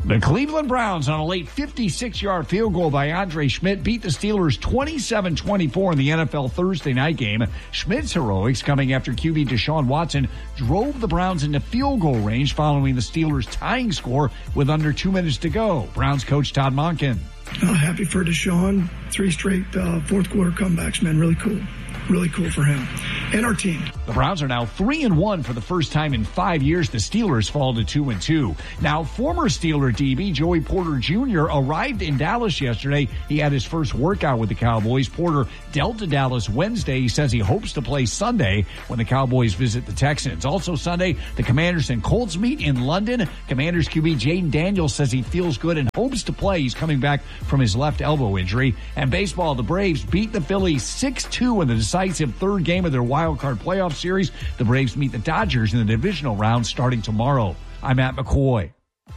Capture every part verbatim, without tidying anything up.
The Cleveland Browns, on a late fifty-six-yard field goal by Andre Schmidt, beat the Steelers twenty-seven twenty-four in the N F L Thursday night game. Schmidt's heroics, coming after Q B Deshaun Watson, drove the Browns into field goal range following the Steelers' tying score with under two minutes to go. Browns coach Todd Monken. Uh, happy for Deshaun. Three straight uh, fourth-quarter comebacks, man. Really cool. Really cool for him and our team. The Browns are now three and one for the first time in five years. The Steelers fall to two and two. Now, former Steeler D B Joey Porter Junior arrived in Dallas yesterday. He had his first workout with the Cowboys. Porter dealt to Dallas Wednesday. He says he hopes to play Sunday when the Cowboys visit the Texans. Also Sunday, the Commanders and Colts meet in London. Commanders Q B Jaden Daniels says he feels good and hopes to play. He's coming back from his left elbow injury. And baseball, the Braves beat the Phillies six two in the decisive third game of their wild card playoff series. The Braves meet the Dodgers in the divisional round starting tomorrow. I'm Matt McCoy.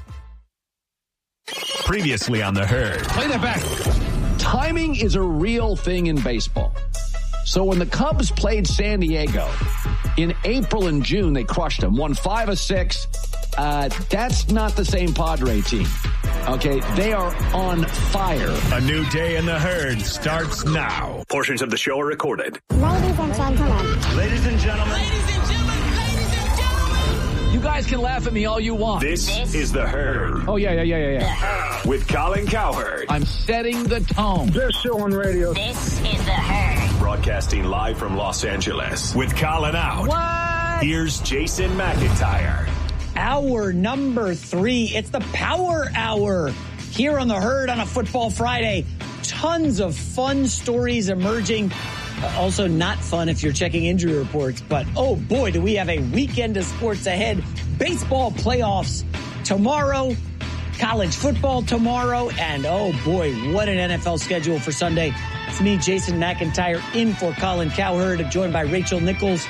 Previously on The Herd. Play that back. Timing is a real thing in baseball. So when the Cubs played San Diego in April and June, they crushed them, won five of six. Uh, that's not the same Padre team. Okay, they are on fire. A new day in The Herd starts now. Portions of the show are recorded. Ladies and gentlemen. Ladies and gentlemen. Ladies and gentlemen. Ladies and gentlemen. You guys can laugh at me all you want. This, this is The Herd. Oh, yeah, yeah, yeah, yeah, yeah. With Colin Cowherd. I'm setting the tone. Best show on radio. This is The Herd. Broadcasting live from Los Angeles. With Colin out. What? Here's Jason McIntyre. Hour number three. It's the Power Hour here on The Herd on a Football Friday. Tons of fun stories emerging. Uh, also not fun if you're checking injury reports. But, oh, boy, do we have a weekend of sports ahead. Baseball playoffs tomorrow. College football tomorrow. And, oh, boy, what an N F L schedule for Sunday. It's me, Jason McIntyre, in for Colin Cowherd, joined by Rachel Nichols.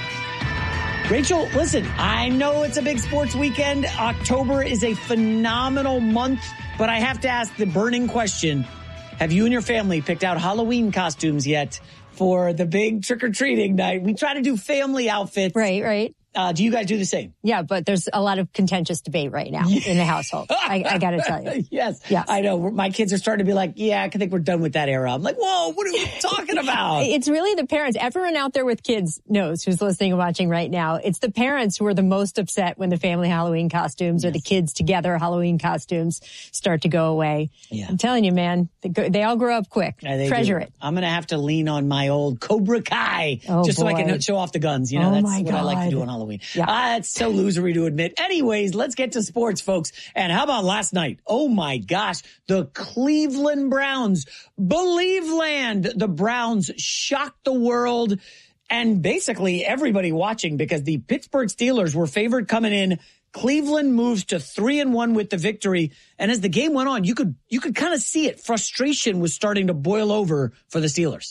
Rachel, listen, I know it's a big sports weekend. October is a phenomenal month, but I have to ask the burning question. Have you and your family picked out Halloween costumes yet for the big trick-or-treating night? We try to do family outfits. Right, right. Uh, do you guys do the same? Yeah, but there's a lot of contentious debate right now in the household. I, I got to tell you. Yes. Yes. I know. My kids are starting to be like, yeah, I think we're done with that era. I'm like, whoa, what are we talking about? It's really the parents. Everyone out there with kids knows who's listening and watching right now. It's the parents who are the most upset when the family Halloween costumes yes. or the kids together Halloween costumes start to go away. Yeah. I'm telling you, man, they, go, they all grow up quick. Yeah, Treasure do. it. I'm going to have to lean on my old Cobra Kai oh, just boy. so I can show off the guns. You know, oh, that's my what God. I like to do on Halloween. Yeah. Uh, it's so losery to admit. Anyways, let's get to sports, folks. And how about last night? Oh, my gosh. The Cleveland Browns, believe land. The Browns shocked the world and basically everybody watching because the Pittsburgh Steelers were favored coming in. Cleveland moves to three and one with the victory. And as the game went on, you could, you could kind of see it. Frustration was starting to boil over for the Steelers.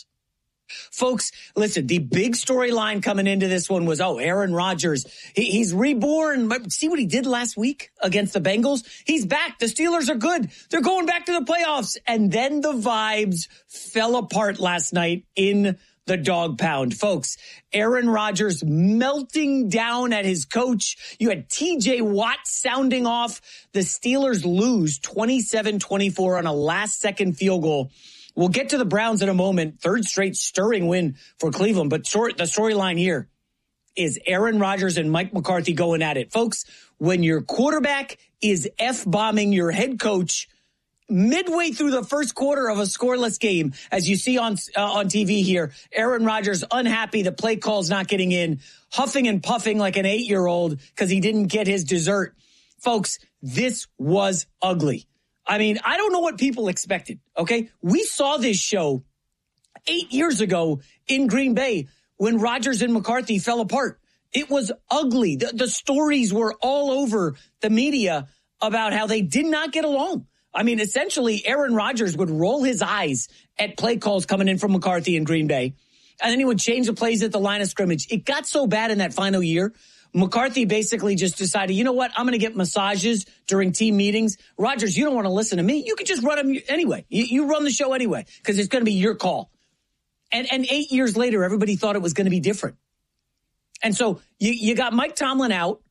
Folks, listen, the big storyline coming into this one was, oh, Aaron Rodgers, he, he's reborn. See what he did last week against the Bengals? He's back. The Steelers are good. They're going back to the playoffs. And then the vibes fell apart last night in the dog pound. Folks, Aaron Rodgers melting down at his coach. You had T J Watt sounding off. The Steelers lose twenty-seven twenty-four on a last-second field goal. We'll get to the Browns in a moment. Third straight stirring win for Cleveland. But short, the storyline here is Aaron Rodgers and Mike McCarthy going at it. Folks, when your quarterback is F-bombing your head coach midway through the first quarter of a scoreless game, as you see on uh, on T V here, Aaron Rodgers unhappy the play call's not getting in, huffing and puffing like an eight-year-old because he didn't get his dessert. Folks, this was ugly. I mean, I don't know what people expected, okay? We saw this show eight years ago in Green Bay when Rodgers and McCarthy fell apart. It was ugly. The, the stories were all over the media about how they did not get along. I mean, essentially, Aaron Rodgers would roll his eyes at play calls coming in from McCarthy in Green Bay, and then he would change the plays at the line of scrimmage. It got so bad in that final year. McCarthy basically just decided, you know what, I'm going to get massages during team meetings. Rodgers, you don't want to listen to me. You can just run them anyway. You, you run the show anyway because it's going to be your call. And, and eight years later, everybody thought it was going to be different. And so you, you got Mike Tomlin out.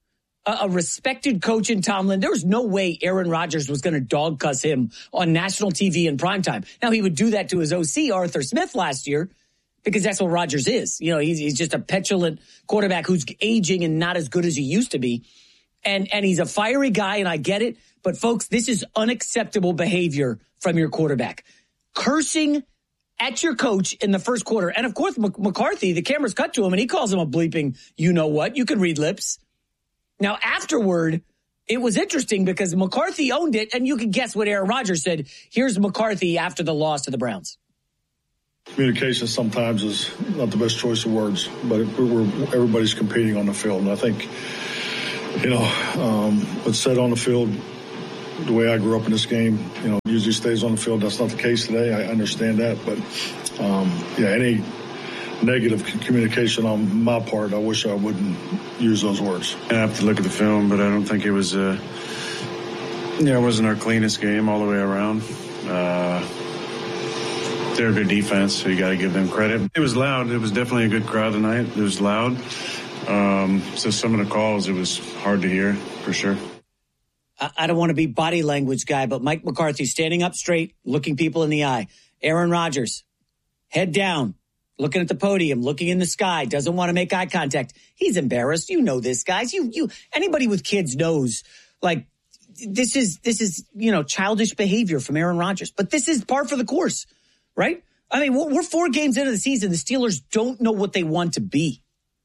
a, a respected coach in Tomlin. There was no way Aaron Rodgers was going to dog cuss him on national T V in primetime. Now, he would do that to his O C, Arthur Smith, last year, because that's what Rodgers is. You know, he's, he's just a petulant quarterback who's aging and not as good as he used to be. And, and he's a fiery guy, and I get it. But, folks, this is unacceptable behavior from your quarterback. Cursing at your coach in the first quarter. And, of course, McCarthy, the camera's cut to him, and he calls him a bleeping you-know-what. You can read lips. Now, afterward, it was interesting because McCarthy owned it, and you can guess what Aaron Rodgers said. Here's McCarthy after the loss to the Browns. Communication sometimes is not the best choice of words, but it, we're, everybody's competing on the field. And I think, you know, um, what's said on the field, the way I grew up in this game, you know, usually stays on the field. That's not the case today. I understand that. But, um, yeah, any negative communication on my part, I wish I wouldn't use those words. I have to look at the film, but I don't think it was, uh, yeah, it wasn't our cleanest game all the way around. Uh, they're a good defense, so you got to give them credit. It was loud. It was definitely a good crowd tonight. It was loud. Um, so some of the calls, it was hard to hear, for sure. I don't want to be body language guy, but Mike McCarthy standing up straight, looking people in the eye. Aaron Rodgers, head down, looking at the podium, looking in the sky, doesn't want to make eye contact. He's embarrassed. You know this, guys. You, you, anybody with kids knows, like, this is, this is, you know, childish behavior from Aaron Rodgers. But this is par for the course, right? I mean, we're four games into the season. The Steelers don't know what they want to be.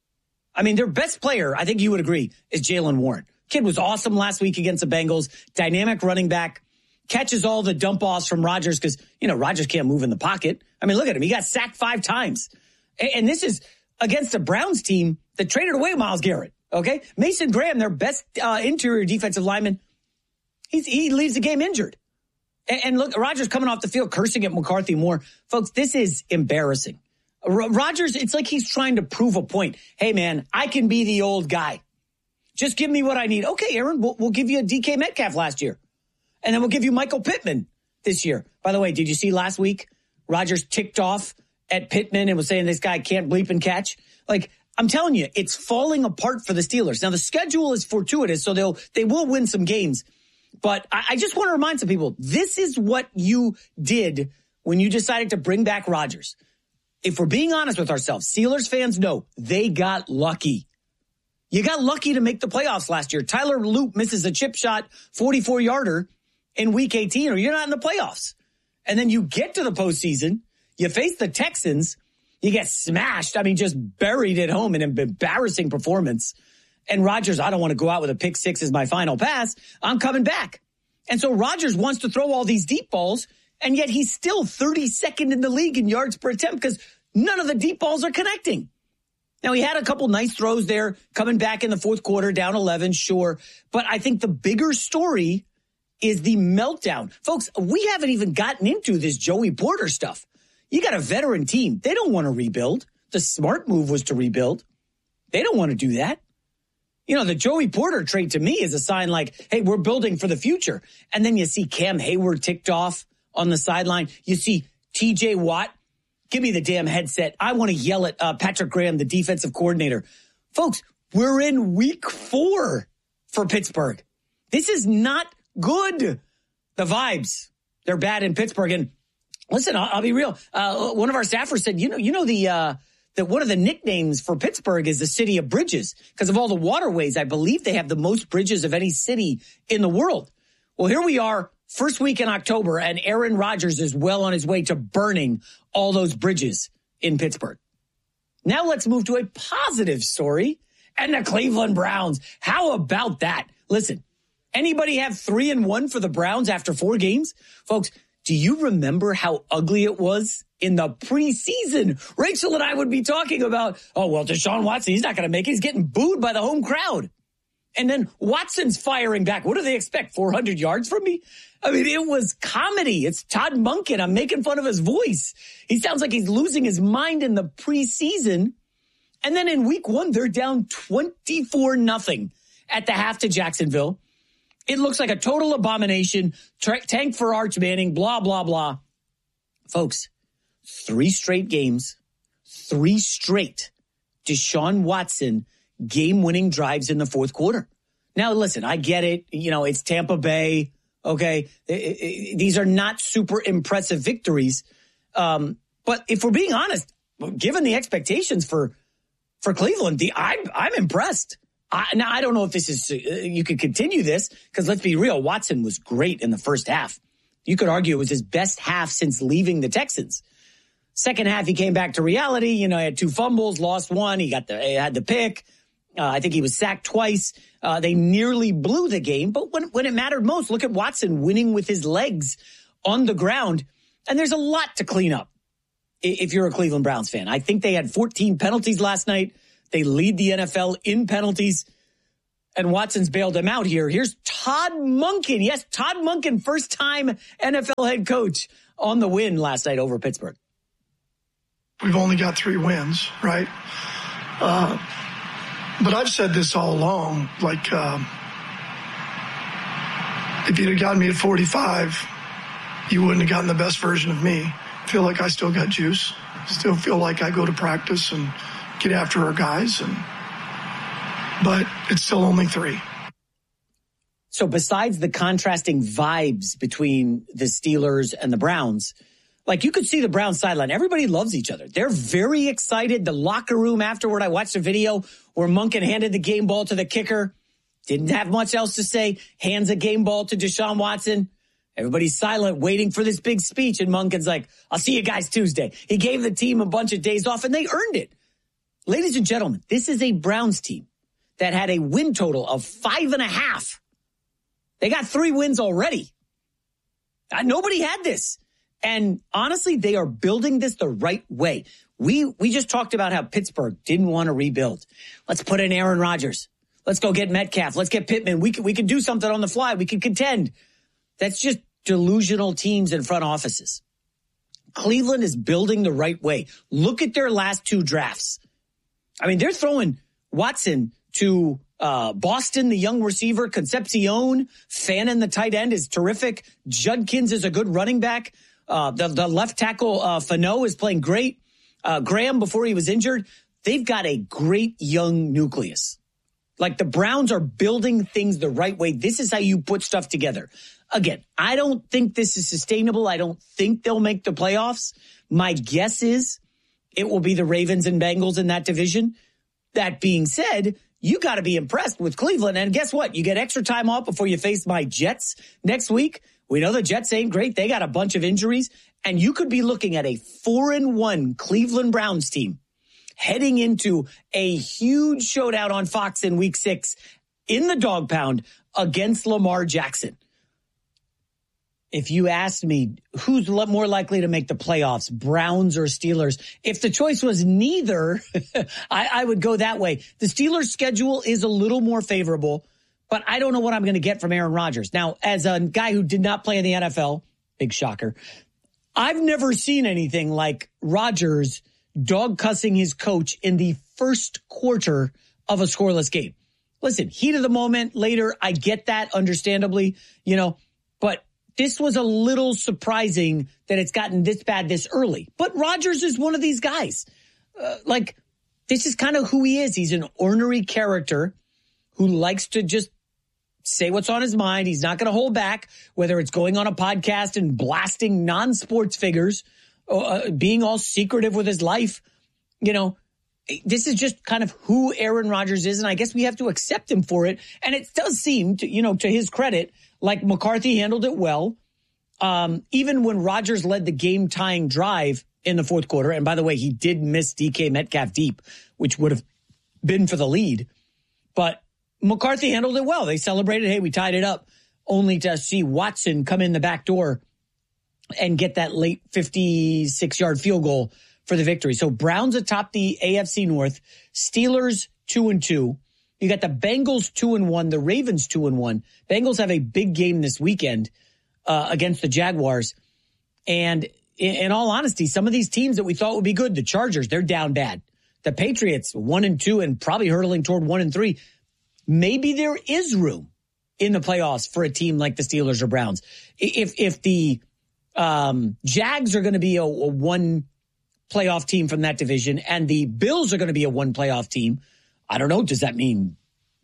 I mean, their best player, I think you would agree, is Jaylen Warren. Kid was awesome last week against the Bengals. Dynamic running back. Catches all the dump-offs from Rodgers because, you know, Rodgers can't move in the pocket. I mean, look at him. He got sacked five times. And this is against a Browns team that traded away Myles Garrett, okay? Mason Graham, their best uh, interior defensive lineman, he's, he leaves the game injured. And, and look, Rodgers coming off the field cursing at McCarthy more. Folks, this is embarrassing. R- Rodgers, it's like he's trying to prove a point. Hey, man, I can be the old guy. Just give me what I need. Okay, Aaron, we'll, we'll give you a D K Metcalf last year. And then we'll give you Michael Pittman this year. By the way, did you see last week Rodgers ticked off at Pittman and was saying this guy can't bleep and catch? Like, I'm telling you, it's falling apart for the Steelers. Now, the schedule is fortuitous, so they'll they will win some games. But I, I just want to remind some people, this is what you did when you decided to bring back Rodgers. If we're being honest with ourselves, Steelers fans know they got lucky. You got lucky to make the playoffs last year. Tyler Loop misses a chip shot forty-four yarder in week eighteen, or you're not in the playoffs. And then you get to the postseason, you face the Texans, you get smashed. I mean, just buried at home in an embarrassing performance. And Rodgers, I don't want to go out with a pick six as my final pass. I'm coming back. And so Rodgers wants to throw all these deep balls, and yet he's still thirty-second in the league in yards per attempt because none of the deep balls are connecting. Now, he had a couple nice throws there coming back in the fourth quarter, down eleven, sure. But I think the bigger story is the meltdown. Folks, we haven't even gotten into this Joey Porter stuff. You got a veteran team. They don't want to rebuild. The smart move was to rebuild. They don't want to do that. You know, the Joey Porter trade to me is a sign like, hey, we're building for the future. And then you see Cam Hayward ticked off on the sideline. You see T J Watt. Give me the damn headset. I want to yell at uh, Patrick Graham, the defensive coordinator. Folks, we're in week four for Pittsburgh. This is not good. The vibes, they're bad in Pittsburgh. And listen, I'll, I'll be real. Uh, one of our staffers said, you know, you know the uh, that one of the nicknames for Pittsburgh is the city of bridges because of all the waterways. I believe they have the most bridges of any city in the world. Well, here we are. First week in October, and Aaron Rodgers is well on his way to burning all those bridges in Pittsburgh. Now let's move to a positive story and the Cleveland Browns. How about that? Listen, anybody have three and one for the Browns after four games? Folks, do you remember how ugly it was in the preseason? Rachel and I would be talking about, oh, well, Deshaun Watson, he's not going to make it. He's getting booed by the home crowd. And then Watson's firing back. What do they expect? four hundred yards from me? I mean, it was comedy. It's Todd Monken. I'm making fun of his voice. He sounds like he's losing his mind in the preseason. And then in week one, they're down twenty-four nothing at the half to Jacksonville. It looks like a total abomination. Tra- tank for Arch Manning, blah, blah, blah. Folks, three straight games, three straight Deshaun Watson game-winning drives in the fourth quarter. Now, listen, I get it. You know, it's Tampa Bay. Okay. It, it, these are not super impressive victories. Um, but if we're being honest, given the expectations for, for Cleveland, the, I'm, I'm impressed. I, now, I don't know if this is, uh, you could continue this because let's be real. Watson was great in the first half. You could argue it was his best half since leaving the Texans. Second half, he came back to reality. You know, he had two fumbles, lost one. He got the, he had the pick. Uh, I think he was sacked twice. Uh, they nearly blew the game. But when, when it mattered most, look at Watson winning with his legs on the ground. And there's a lot to clean up if you're a Cleveland Browns fan. I think they had fourteen penalties last night. They lead the N F L in penalties. And Watson's bailed him out here. Here's Todd Monken. Yes, Todd Monken, first time N F L head coach on the win last night over Pittsburgh. We've only got three wins, right? Uh, but I've said this all along. Like, um, if you'd have gotten me at forty-five, you wouldn't have gotten the best version of me. I feel like I still got juice. Still feel like I go to practice and get after our guys. And but it's still only three. So besides the contrasting vibes between the Steelers and the Browns, like you could see the Browns sideline. Everybody loves each other. They're very excited. The locker room afterward, I watched a video where Monken handed the game ball to the kicker. Didn't have much else to say. Hands a game ball to Deshaun Watson. Everybody's silent, waiting for this big speech. And Monken's like, I'll see you guys Tuesday. He gave the team a bunch of days off, and they earned it. Ladies and gentlemen, this is a Browns team that had a win total of five and a half. They got three wins already. Nobody had this. And honestly, they are building this the right way. We we just talked about how Pittsburgh didn't want to rebuild. Let's put in Aaron Rodgers. Let's go get Metcalf. Let's get Pittman. We can, we can do something on the fly. We can contend. That's just delusional teams and front offices. Cleveland is building the right way. Look at their last two drafts. I mean, they're throwing Watson to uh, Boston, the young receiver, Concepcion. Fannin, the tight end, is terrific. Judkins is a good running back. Uh, the, the left tackle, uh, Fano, is playing great. Uh, Graham, before he was injured, they've got a great young nucleus. Like the Browns are building things the right way. This is how you put stuff together. Again, I don't think this is sustainable. I don't think they'll make the playoffs. My guess is it will be the Ravens and Bengals in that division. That being said, you got to be impressed with Cleveland. And guess what? You get extra time off before you face my Jets next week. We know the Jets ain't great. They got a bunch of injuries. And you could be looking at a four and one Cleveland Browns team heading into a huge showdown on Fox in week six in the dog pound against Lamar Jackson. If you asked me who's more likely to make the playoffs, Browns or Steelers, if the choice was neither, I, I would go that way. The Steelers' schedule is a little more favorable, but I don't know what I'm going to get from Aaron Rodgers. Now, as a guy who did not play in the N F L, big shocker, I've never seen anything like Rodgers dog cussing his coach in the first quarter of a scoreless game. Listen, heat of the moment later, I get that, understandably, you know, but this was a little surprising that it's gotten this bad this early. But Rodgers is one of these guys. Uh, like, this is kind of who he is. He's an ornery character who likes to just say what's on his mind. He's not going to hold back, whether it's going on a podcast and blasting non-sports figures, uh, being all secretive with his life. You know, this is just kind of who Aaron Rodgers is, and I guess we have to accept him for it. And it does seem, to, you know, to his credit, like McCarthy handled it well. Um, even when Rodgers led the game-tying drive in the fourth quarter, and by the way, he did miss D K Metcalf deep, which would have been for the lead. But McCarthy handled it well. They celebrated, hey, we tied it up, only to see Watson come in the back door and get that late fifty-six-yard field goal for the victory. So Browns atop the A F C North, Steelers two and two. You got the Bengals two and one, the Ravens two and one. Bengals have a big game this weekend uh, against the Jaguars. And in, in all honesty, some of these teams that we thought would be good, the Chargers, they're down bad. The Patriots one and two and probably hurtling toward one and three. Maybe there is room in the playoffs for a team like the Steelers or Browns. If if the um, Jags are going to be a, a one playoff team from that division and the Bills are going to be a one playoff team, I don't know. Does that mean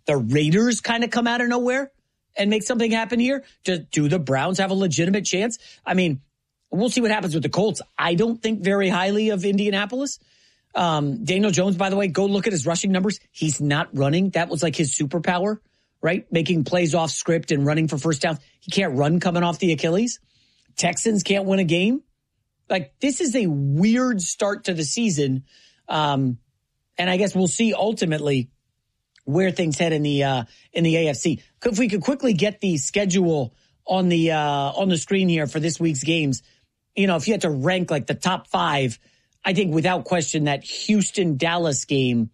the Raiders kind of come out of nowhere and make something happen here? Do, do the Browns have a legitimate chance? I mean, we'll see what happens with the Colts. I don't think very highly of Indianapolis. Um, Daniel Jones, by the way, go look at his rushing numbers. He's not running. That was like his superpower, right? Making plays off script and running for first downs. He can't run coming off the Achilles. Texans can't win a game. Like, this is a weird start to the season. Um, and I guess we'll see ultimately where things head in the, uh, in the A F C. If we could quickly get the schedule on the, uh, on the screen here for this week's games. You know, if you had to rank like the top five, I think without question that Houston-Dallas game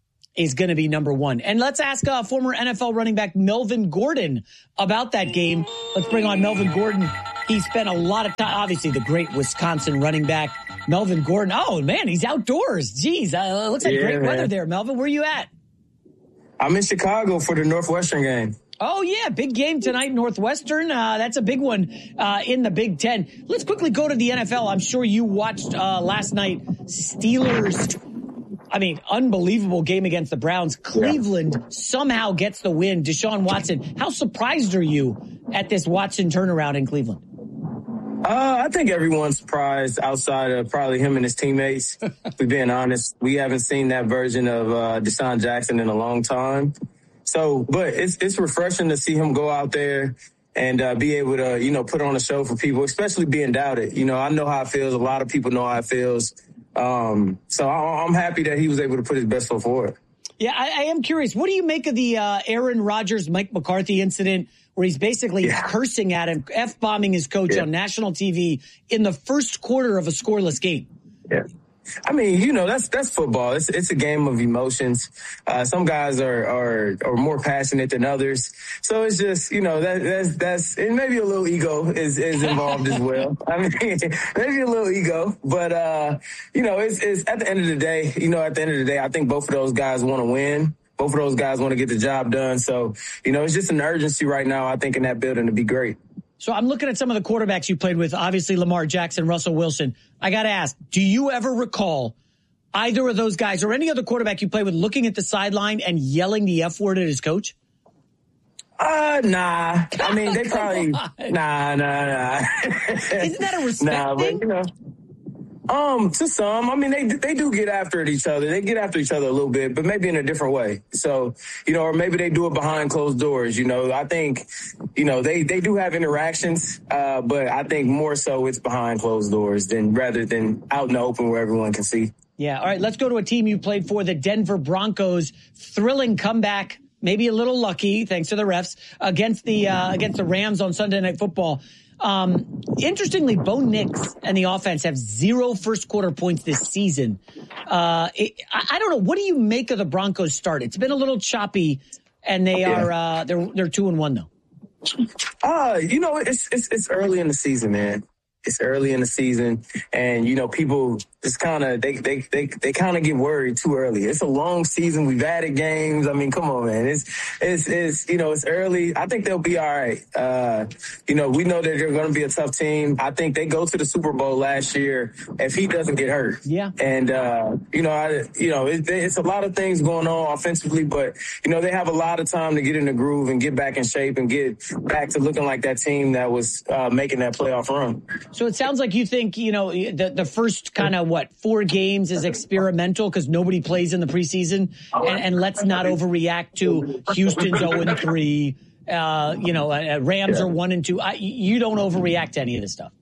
is going to be number one. And let's ask uh, former N F L running back Melvin Gordon about that game. Let's bring on Melvin Gordon. He spent a lot of time, obviously the great Wisconsin running back, Melvin Gordon. Oh, man, he's outdoors. Jeez, uh, looks like yeah, great man. weather there. Melvin, where are you at? I'm in Chicago for the Northwestern game. Oh, yeah, big game tonight, Northwestern. Uh, that's a big one uh, in the Big Ten. Let's quickly go to the N F L. I'm sure you watched uh, last night Steelers. I mean, unbelievable game against the Browns. Cleveland yeah. somehow gets the win. Deshaun Watson. How surprised are you at this Watson turnaround in Cleveland? Uh, I think everyone's surprised outside of probably him and his teammates. To be being honest, we haven't seen that version of uh, Deshaun Jackson in a long time. So, but it's it's refreshing to see him go out there and uh, be able to, you know, put on a show for people, especially being doubted. You know, I know how it feels. A lot of people know how it feels. Um, so I, I'm happy that he was able to put his best foot forward. Yeah, I, I am curious. What do you make of the uh, Aaron Rodgers, Mike McCarthy incident where he's basically yeah. cursing at him, F-bombing his coach yeah. on national T V in the first quarter of a scoreless game? Yeah. I mean, you know, that's that's football. It's it's a game of emotions. Uh, some guys are, are are more passionate than others. So it's just, you know, that that's that's and maybe a little ego is, is involved as well. I mean, maybe a little ego, but uh, you know, it's it's at the end of the day, you know, at the end of the day, I think both of those guys want to win. Both of those guys want to get the job done. So, you know, it's just an urgency right now, I think, in that building to be great. So I'm looking at some of the quarterbacks you played with, obviously Lamar Jackson, Russell Wilson. I got to ask, do you ever recall either of those guys or any other quarterback you played with looking at the sideline and yelling the F word at his coach? Uh, nah. I mean, they probably, nah, nah, nah. Isn't that a respect nah, thing? But, you know, Um, to some, I mean, they they do get after each other. They get after each other a little bit, but maybe in a different way. So, you know, or maybe they do it behind closed doors. You know, I think, you know, they, they do have interactions, uh, but I think more so it's behind closed doors than rather than out in the open where everyone can see. Yeah. All right. Let's go to a team you played for, the Denver Broncos. Thrilling comeback, maybe a little lucky, thanks to the refs, against the uh, against the Rams on Sunday Night Football. Um, interestingly, Bo Nix and the offense have zero first quarter points this season. Uh, it, I, I don't know. What do you make of the Broncos start? It's been a little choppy, and they yeah. are uh, they're they're two and one though. Uh, you know, it's it's it's early in the season, man. It's early in the season, and you know, people just kind of they they they they kind of get worried too early. It's a long season. We've added games. I mean, come on, man. It's it's it's you know, it's early. I think they'll be all right. Uh, you know, we know that they're going to be a tough team. I think they go to the Super Bowl last year if he doesn't get hurt. Yeah. And uh, you know, I you know, it, it's a lot of things going on offensively, but you know, they have a lot of time to get in the groove and get back in shape and get back to looking like that team that was uh, making that playoff run. So it sounds like you think, you know, the, the first kind of, what, four games is experimental because nobody plays in the preseason. And, and let's not overreact to Houston's oh and three. Uh, you know, uh, Rams yeah. are one and two. I, you don't overreact to any of this stuff.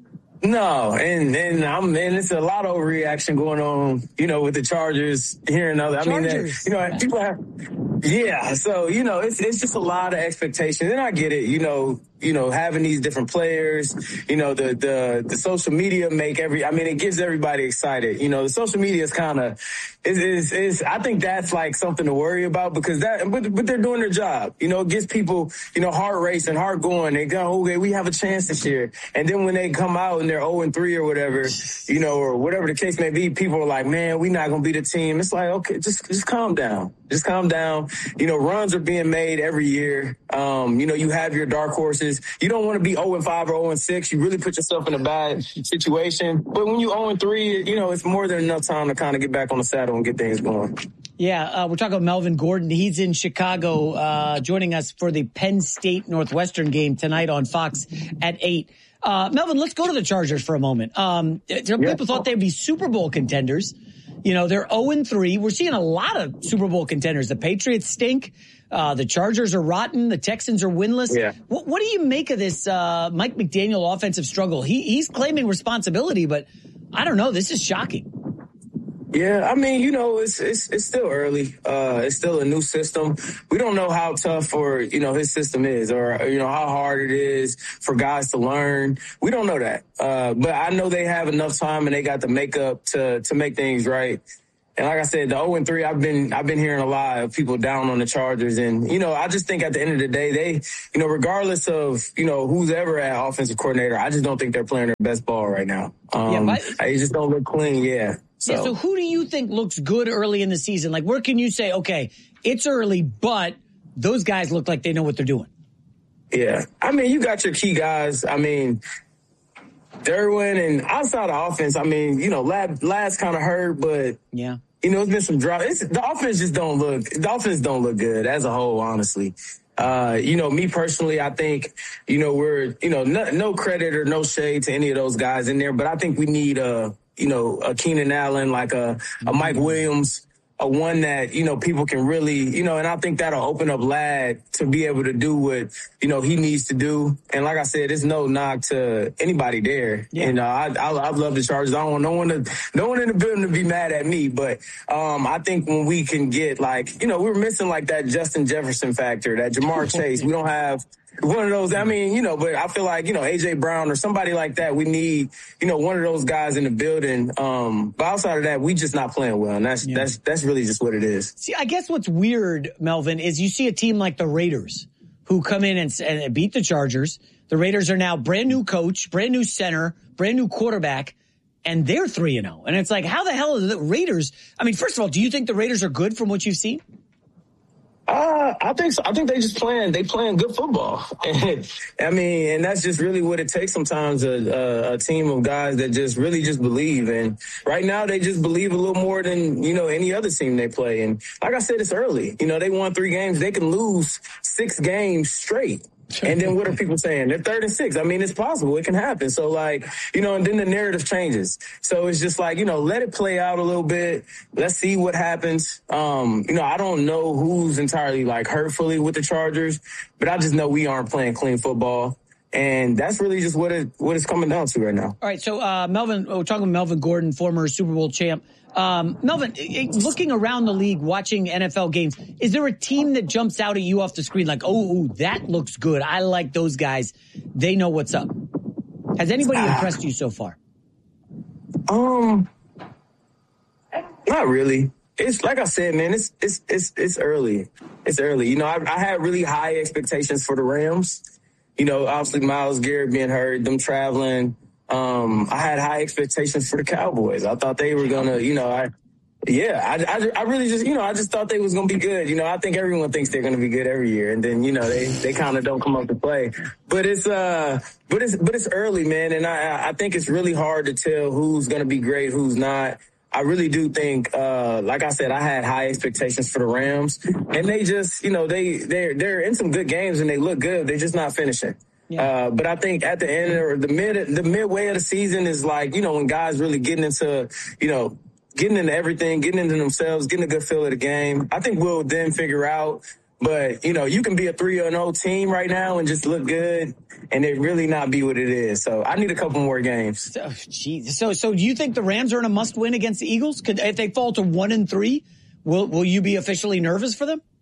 No, and and I'm and it's a lot of overreaction going on, you know, with the Chargers here and other. I Chargers. mean, you know, people have, yeah. So you know, it's it's just a lot of expectations, and I get it. You know, you know, having these different players, you know, the the the social media make every. I mean, it gives everybody excited. You know, the social media is kind of is is is. I think that's like something to worry about because that, but but they're doing their job. You know, it gets people, you know, heart racing, heart going. They go, okay, we have a chance this year, and then when they come out and they're oh and three or whatever, you know, or whatever the case may be, people are like, man, we're not going to be the team. It's like, okay, just just calm down. Just calm down. You know, runs are being made every year. Um, you know, you have your dark horses. You don't want to be oh and five or oh and six. You really put yourself in a bad situation. But when you oh and three, you know, it's more than enough time to kind of get back on the saddle and get things going. Yeah, uh, we're talking about Melvin Gordon. He's in Chicago, uh, joining us for the Penn State Northwestern game tonight on Fox at eight. Uh, Melvin, let's go to the Chargers for a moment. Um, some yeah. people thought they'd be Super Bowl contenders. You know, they're oh and three. We're seeing a lot of Super Bowl contenders. The Patriots stink. Uh, the Chargers are rotten. The Texans are winless. Yeah. What, what do you make of this uh, Mike McDaniel offensive struggle? He He's claiming responsibility, but I don't know. This is shocking. Yeah, I mean, you know, it's it's it's still early. Uh, it's still a new system. We don't know how tough or, you know, his system is or, you know, how hard it is for guys to learn. We don't know that. Uh, but I know they have enough time and they got the makeup to to make things right. And like I said, the oh and three, I've been I've been hearing a lot of people down on the Chargers. And, you know, I just think at the end of the day, they, you know, regardless of, you know, who's ever at offensive coordinator, I just don't think they're playing their best ball right now. Um, yeah, but- they just don't look clean. Yeah. So. Yeah, so who do you think looks good early in the season? Like, where can you say, okay, it's early, but those guys look like they know what they're doing? Yeah. I mean, you got your key guys. I mean, Derwin and outside of offense, I mean, you know, Lad, Lad's kind of hurt, but, yeah, you know, it's been some drop. It's, the offense just don't look, the offense don't look good as a whole, honestly. Uh, you know, me personally, I think, you know, we're, you know, no, no credit or no shade to any of those guys in there, but I think we need a, you know, a Keenan Allen, like a, a Mike Williams, a one that, you know, people can really, you know, and I think that'll open up Lad to be able to do what, you know, he needs to do. And like I said, it's no knock to anybody there. Yeah. And uh, I, I, I love the Chargers. I don't want no one to, no one in the building to be mad at me. But um, I think when we can get like, you know, we're missing like that Justin Jefferson factor, that Jamar Chase. We don't have one of those. I mean, you know, but I feel like, you know, A J Brown or somebody like that, we need, you know, one of those guys in the building. Um, but outside of that, we just not playing well. And that's, yeah. that's, that's really just what it is. See, I guess what's weird, Melvin, is you see a team like the Raiders who come in and, and beat the Chargers. The Raiders are now brand new coach, brand new center, brand new quarterback, and they're three and oh. And it's like, how the hell are the Raiders? I mean, first of all, do you think the Raiders are good from what you've seen? Uh, I think so. I think they just playing, they playing good football. And, I mean, and that's just really what it takes sometimes, a, a, a team of guys that just really just believe. And right now they just believe a little more than, you know, any other team they play. And like I said, it's early. You know, they won three games. They can lose six games straight. And then what are people saying? They're third and six. I mean, it's possible. It can happen. So, like, you know, and then the narrative changes. So it's just like, you know, let it play out a little bit. Let's see what happens. Um, you know, I don't know who's entirely, like, hurtfully with the Chargers, but I just know we aren't playing clean football. And that's really just what it what it's coming down to right now. All right, so uh, Melvin, we're talking about Melvin Gordon, former Super Bowl champ. Um, Melvin, looking around the league, watching N F L games, is there a team that jumps out at you off the screen like, oh, ooh, that looks good. I like those guys. They know what's up. Has anybody uh, impressed you so far? Um, not really. It's like I said, man, it's it's it's it's early. It's early. You know, I, I had really high expectations for the Rams. You know, obviously Myles Garrett being hurt, them traveling. Um, I had high expectations for the Cowboys. I thought they were gonna, you know, I, yeah, I, I, I really just, you know, I just thought they was gonna be good. You know, I think everyone thinks they're gonna be good every year, and then, you know, they, they kind of don't come up to play. But it's, uh, but it's, but it's early, man, and I, I think it's really hard to tell who's gonna be great, who's not. I really do think, uh, like I said, I had high expectations for the Rams, and they just, you know, they they're they're in some good games and they look good. They're just not finishing. Yeah. Uh, but I think at the end or the mid, the midway of the season is like, you know, when guys really getting into, you know, getting into everything, getting into themselves, getting a good feel of the game. I think we'll then figure out. But, you know, you can be a three and oh team right now and just look good and it really not be what it is. So I need a couple more games. Oh, geez. So, so do you think the Rams are in a must win against the Eagles? Could, if they fall to one and three, will, will you be officially nervous for them?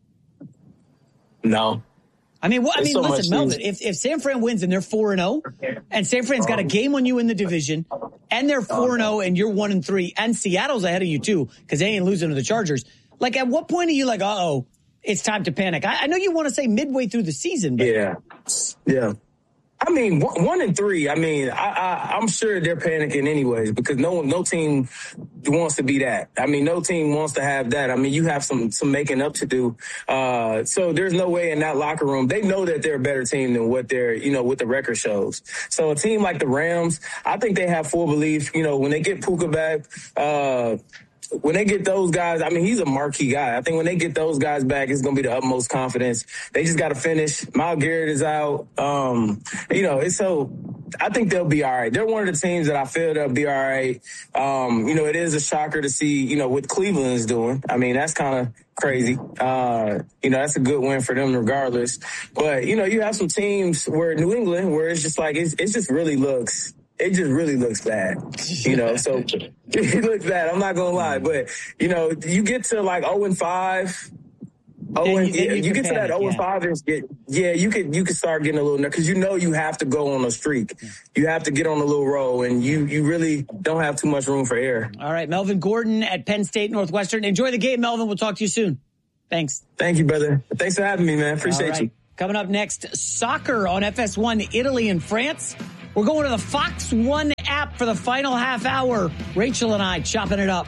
No. I mean, well, I mean, so listen, Melvin, if, if San Fran wins and they're four and oh, and San Fran's got a game on you in the division, and they're four and oh, and you're one and three, and Seattle's ahead of you too, because they ain't losing to the Chargers. Like, at what point are you like, uh oh, it's time to panic? I, I know you want to say midway through the season, but yeah, yeah. I mean, one, one and three. I mean, I, I, I'm sure they're panicking anyways because no no team wants to be that. I mean, no team wants to have that. I mean, you have some some making up to do. Uh, so there's no way in that locker room. They know that they're a better team than what they're, you know, what the record shows. So a team like the Rams, I think they have full belief. You know, when they get Puka back, uh, when they get those guys, I mean, he's a marquee guy. I think when they get those guys back, it's going to be the utmost confidence. They just got to finish. Myles Garrett is out. Um, you know, it's so I think they'll be all right. They're one of the teams that I feel they'll be all right. Um, you know, it is a shocker to see, you know, what Cleveland is doing. I mean, that's kind of crazy. Uh, you know, that's a good win for them regardless. But, you know, you have some teams where New England, where it's just like, it's, it just really looks, it just really looks bad, you know, so it looks bad. I'm not going to lie. But, you know, you get to like oh and five. Oh, and you, you, you get to that oh and five and get, yeah, you could, you could start getting a little, because you know you have to go on a streak. You have to get on a little roll, and you, you really don't have too much room for error. All right, Melvin Gordon at Penn State Northwestern. Enjoy the game, Melvin. We'll talk to you soon. Thanks. Thank you, brother. Thanks for having me, man. Appreciate right. you. Coming up next, soccer on F S one, Italy and France. We're going to the Fox One app for the final half hour. Rachel and I chopping it up.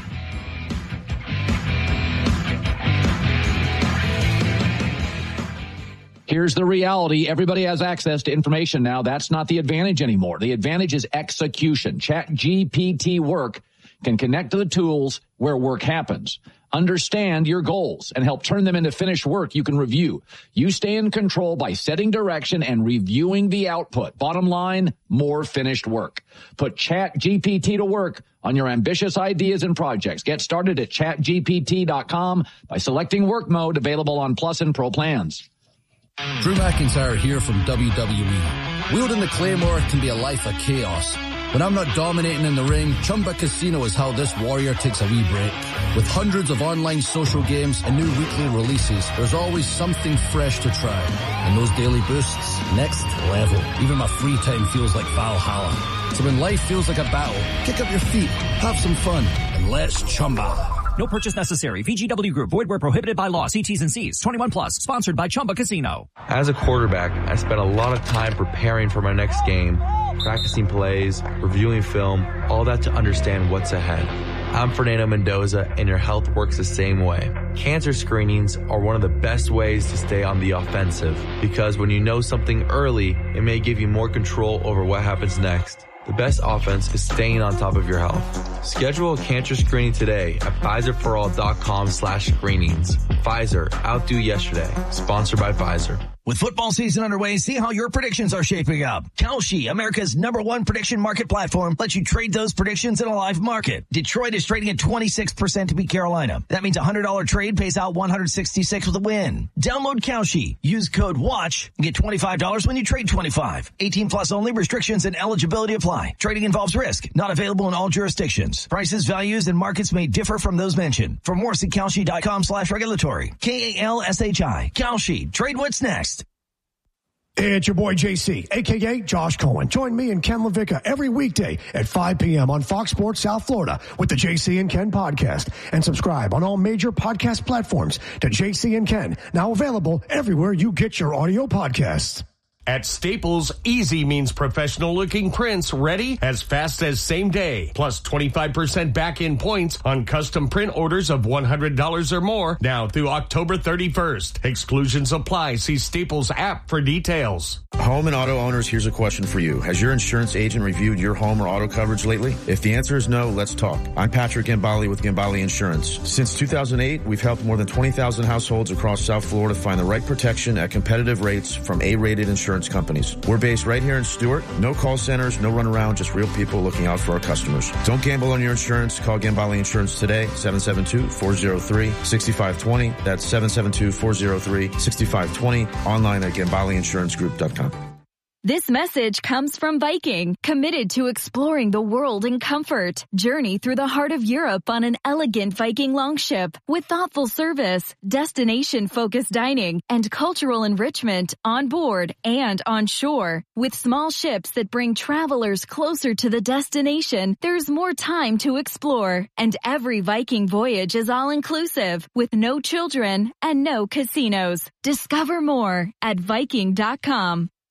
Here's the reality. Everybody has access to information now. That's not the advantage anymore. The advantage is execution. ChatGPT Work can connect to the tools where work happens. Understand your goals and help turn them into finished work you can review. You stay in control by setting direction and reviewing the output. Bottom line, more finished work. Put ChatGPT to work on your ambitious ideas and projects. Get started at chat G P T dot com by selecting work mode, available on Plus and Pro plans. Drew McIntyre here from W W E. Wielding the Claymore can be a life of chaos. When I'm not dominating in the ring, Chumba Casino is how this warrior takes a wee break. With hundreds of online social games and new weekly releases, there's always something fresh to try. And those daily boosts, next level. Even my free time feels like Valhalla. So when life feels like a battle, kick up your feet, have some fun, and let's Chumba. No purchase necessary. V G W Group. Void where prohibited by law. See T's and C's. twenty-one plus. Sponsored by Chumba Casino. As a quarterback, I spent a lot of time preparing for my next game, practicing plays, reviewing film, all that to understand what's ahead. I'm Fernando Mendoza, and your health works the same way. Cancer screenings are one of the best ways to stay on the offensive, because when you know something early, it may give you more control over what happens next. The best offense is staying on top of your health. Schedule a cancer screening today at Pfizer for all dot com slash screenings. Pfizer, outdo yesterday. Sponsored by Pfizer. With football season underway, see how your predictions are shaping up. Kalshi, America's number one prediction market platform, lets you trade those predictions in a live market. Detroit is trading at twenty-six percent to beat Carolina. That means a one hundred dollars trade pays out one hundred sixty-six with a win. Download Kalshi. Use code WATCH and get twenty-five dollars when you trade twenty-five. eighteen plus only. Restrictions and eligibility apply. Trading involves risk. Not available in all jurisdictions. Prices, values, and markets may differ from those mentioned. For more, see Kalshi dot com slash regulatory. K A L S H I. Kalshi. Trade what's next. It's your boy J C, a k a. Josh Cohen. Join me and Ken LaVicka every weekday at five p.m. on Fox Sports South Florida with the J C and Ken podcast. And subscribe on all major podcast platforms to J C and Ken, now available everywhere you get your audio podcasts. At Staples, easy means professional-looking prints ready as fast as same day. Plus twenty-five percent back-end points on custom print orders of one hundred dollars or more now through October thirty-first. Exclusions apply. See Staples app for details. Home and auto owners, here's a question for you. Has your insurance agent reviewed your home or auto coverage lately? If the answer is no, let's talk. I'm Patrick Gambale with Gambale Insurance. Since two thousand eight, we've helped more than twenty thousand households across South Florida find the right protection at competitive rates from A-rated insurance companies. We're based right here in Stewart. No call centers, no runaround, just real people looking out for our customers. Don't gamble on your insurance. Call Gambale Insurance today, seven seven two, four zero three, six five two zero. That's seven seven two, four zero three, six five two zero. Online at gambale insurance group dot com. This message comes from Viking, committed to exploring the world in comfort. Journey through the heart of Europe on an elegant Viking longship with thoughtful service, destination-focused dining, and cultural enrichment on board and on shore. With small ships that bring travelers closer to the destination, there's more time to explore. And every Viking voyage is all-inclusive, with no children and no casinos. Discover more at Viking dot com.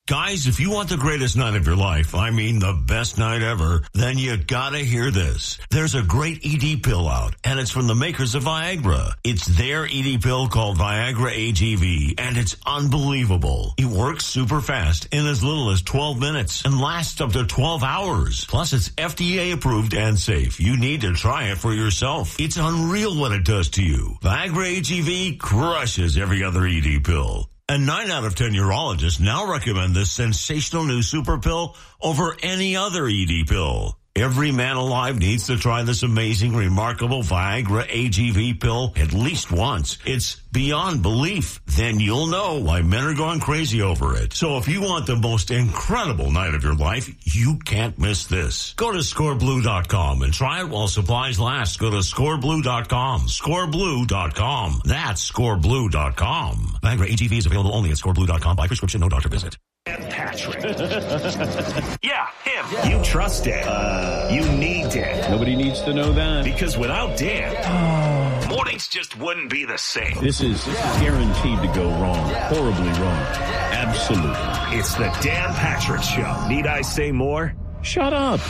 Guys, if you want the greatest night of your life, I mean the best night ever, then you gotta hear this. There's a great E D pill out, and it's from the makers of Viagra. It's their E D pill called Viagra A G V, and it's unbelievable. It works super fast in as little as twelve minutes and lasts up to twelve hours. Plus, it's F D A approved and safe. You need to try it for yourself. It's unreal what it does to you. Viagra A G V crushes every other E D pill. And nine out of ten urologists now recommend this sensational new super pill over any other E D pill. Every man alive needs to try this amazing, remarkable Viagra A G V pill at least once. It's beyond belief. Then you'll know why men are going crazy over it. So if you want the most incredible night of your life, you can't miss this. Go to score blue dot com and try it while supplies last. Go to score blue dot com. score blue dot com. That's score blue dot com. Viagra A G V is available only at score blue dot com by prescription, no doctor visit. Dan Patrick. Yeah, him. Yeah. You trust Dan. Uh, you need Dan. Nobody needs to know that. Because without Dan, oh. mornings just wouldn't be the same. This is guaranteed to go wrong. Horribly wrong. Absolutely. It's the Dan Patrick Show. Need I say more? Shut up.